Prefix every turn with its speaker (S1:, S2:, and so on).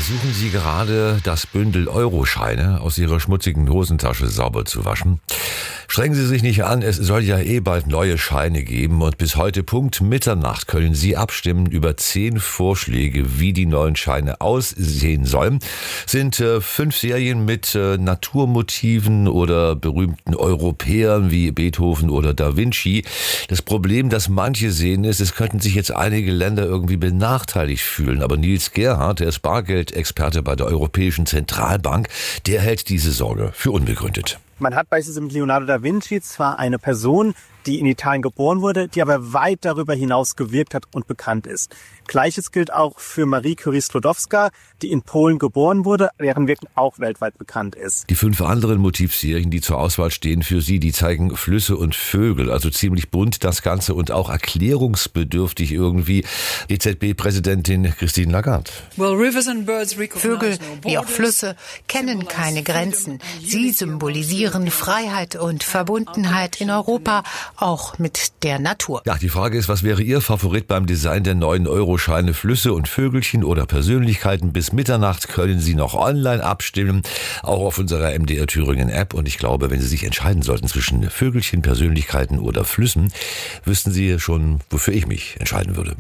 S1: Versuchen Sie gerade, das Bündel Euroscheine aus Ihrer schmutzigen Hosentasche sauber zu waschen? Strengen Sie sich nicht an, es soll ja bald neue Scheine geben und bis heute Punkt Mitternacht können Sie abstimmen über 10 Vorschläge, wie die neuen Scheine aussehen sollen. Sind 5 Serien mit Naturmotiven oder berühmten Europäern wie Beethoven oder Da Vinci. Das Problem, das manche sehen, ist, es könnten sich jetzt einige Länder irgendwie benachteiligt fühlen. Aber Nils Gerhardt, der ist Bargeldexperte bei der Europäischen Zentralbank, der hält diese Sorge für unbegründet.
S2: Man hat beispielsweise mit Leonardo da Vinci zwar eine Person, die in Italien geboren wurde, die aber weit darüber hinaus gewirkt hat und bekannt ist. Gleiches gilt auch für Marie Curie-Sklodowska, die in Polen geboren wurde, deren Wirken auch weltweit bekannt ist.
S1: Die 5 anderen Motivserien, die zur Auswahl stehen für Sie, die zeigen Flüsse und Vögel, also ziemlich bunt das Ganze und auch erklärungsbedürftig irgendwie. EZB-Präsidentin Christine Lagarde.
S3: Vögel, wie auch Flüsse, kennen keine Grenzen. Sie symbolisieren Freiheit und Verbundenheit in Europa, auch mit der Natur.
S1: Ja, die Frage ist, was wäre Ihr Favorit beim Design der neuen Euroscheine? Flüsse und Vögelchen oder Persönlichkeiten? Bis Mitternacht können Sie noch online abstimmen, auch auf unserer MDR Thüringen App. Und ich glaube, wenn Sie sich entscheiden sollten zwischen Vögelchen, Persönlichkeiten oder Flüssen, wüssten Sie schon, wofür ich mich entscheiden würde.